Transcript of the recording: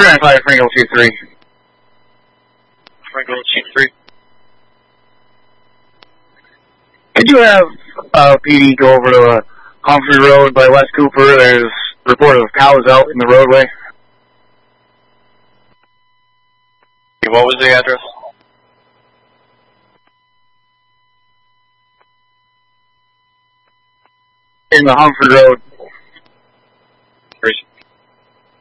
295 Frankel 23. Frankel 23. Could you have PD go over to Humphrey Road by West Cooper? There's a report of cows out in the roadway. What was the address? In the Humphrey Road